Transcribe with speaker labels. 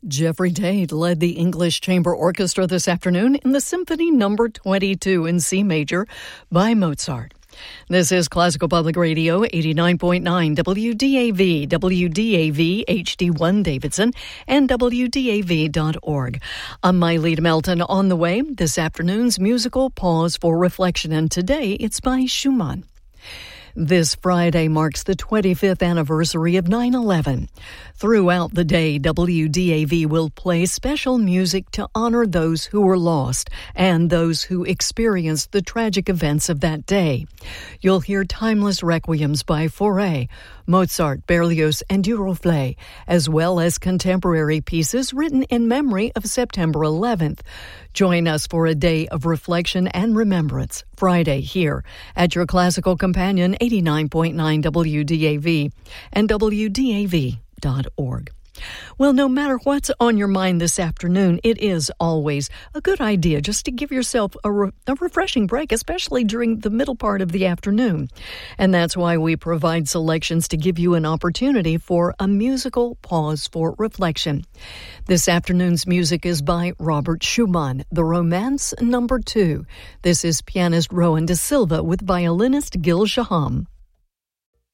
Speaker 1: Jeffrey Tate led the English Chamber Orchestra this afternoon in the Symphony No. 22 in C major by Mozart. This is Classical Public Radio, 89.9 WDAV, WDAV HD1 Davidson, and WDAV.org. I'm Miley Melton. On the way, this afternoon's musical Pause for Reflection, and today it's by Schumann. This Friday marks the 25th anniversary of 9/11. Throughout the day, WDAV will play special music to honor those who were lost and those who experienced the tragic events of that day. You'll hear timeless requiems by Fauré, Mozart, Berlioz, and Duruflé, as well as contemporary pieces written in memory of September 11th. Join us for a day of reflection and remembrance, Friday here at your classical companion, 89.9 WDAV and WDAV.org. Well, no matter what's on your mind this afternoon, it is always a good idea just to give yourself a refreshing break, especially during the middle part of the afternoon. And that's why we provide selections to give you an opportunity for a musical pause for reflection. This afternoon's music is by Robert Schumann, the Romance No. 2. This is pianist Rowan Da Silva with violinist Gil Shaham.